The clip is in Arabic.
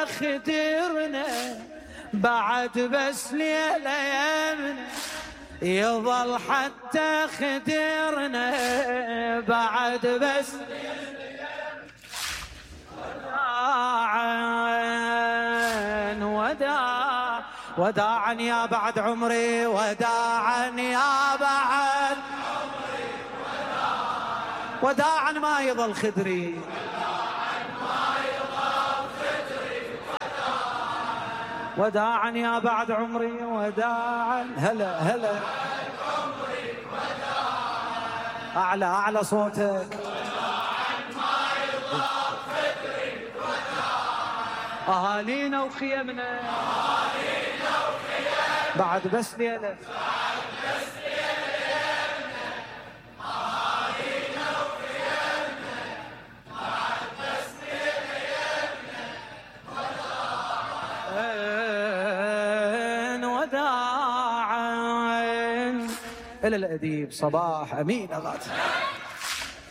خدرنا بعد بس ليلة يمنا يظل حتى خدرنا بعد بس وداعا يا بعد عمري وداعا يا بعد عمري وداعا ما يظل خدري وداعا يا بعد عمري وداعا هلا هلا أعلى أعلى صوتك أهالينا وخيمنا بعد بس ليلة وداعا إلى الأديب صباح أمين أغاتي.